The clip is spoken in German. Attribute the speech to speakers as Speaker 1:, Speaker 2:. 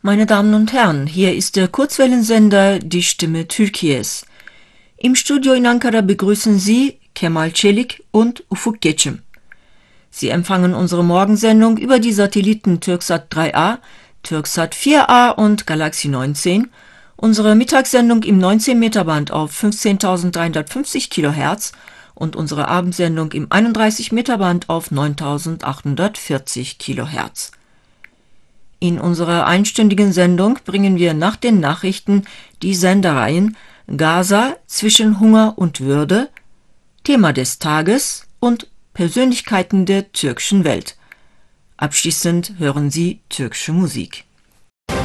Speaker 1: Meine Damen und Herren, hier ist der Kurzwellensender Die Stimme Türkiye's. Im Studio in Ankara begrüßen Sie Kemal Çelik und Ufuk Geçim. Sie empfangen unsere Morgensendung über die Satelliten Türksat 3A, Türksat 4A und Galaxy 19, unsere Mittagssendung im 19-Meter-Band auf 15.350 kHz und unsere Abendsendung im 31-Meter-Band auf 9.840 kHz. In unserer einstündigen Sendung bringen wir nach den Nachrichten die Sendereien Gaza zwischen Hunger und Würde, Thema des Tages und Persönlichkeiten der türkischen Welt. Abschließend hören Sie türkische Musik.